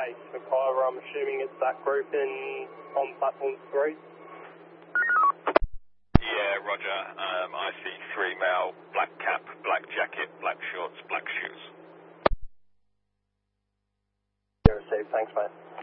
base for Kyra. I'm assuming it's that group on platform 3. Yeah, roger. I see 3 male, black cap, black jacket, black shorts, black shoes. Yeah, received. Thanks, mate.